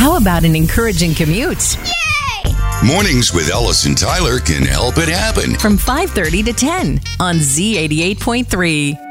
How about an encouraging commute? Mornings with Ellis and Tyler can help it happen. From 5:30 to 10 on Z88.3.